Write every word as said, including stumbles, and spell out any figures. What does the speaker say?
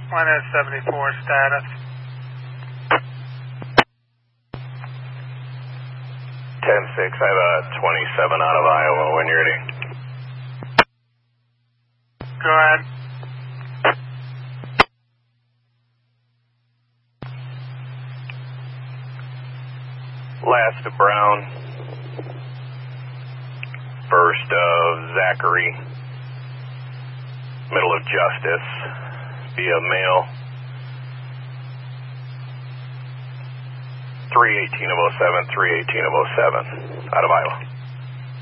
one S seventy-four status. ten six, I have a twenty-seven out of Iowa when you're ready. Go ahead. Last of Brown. First of Zachary. Middle of Justice. Via mail. three eighteen of oh seven, three eighteen of oh seven. Out of Iowa.